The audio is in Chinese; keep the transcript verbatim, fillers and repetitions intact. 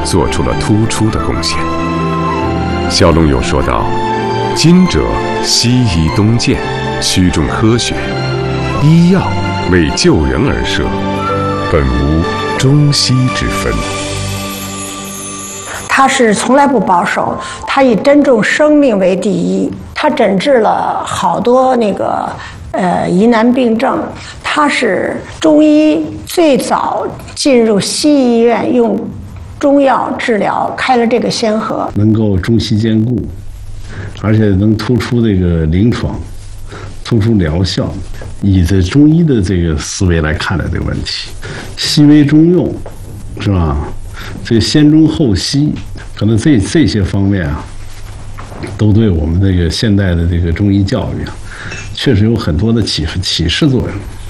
做出了突出的贡献。萧龙友说道：“今者西医东渐，趋重科学，医药为救人而设，本无中西之分。” 他是从来不保守，他以珍重生命为第一。他诊治了好多那个呃疑难病症。他是中医最早进入西医院用中药治疗，开了这个先河。 能够中西兼顾，而且能突出这个临床，突出疗效。以这中医的这个思维来看待这个问题，西为中用，是吧？这个先中后西，可能这这些方面啊，都对我们这个现代的这个中医教育啊，确实有很多的启启示作用。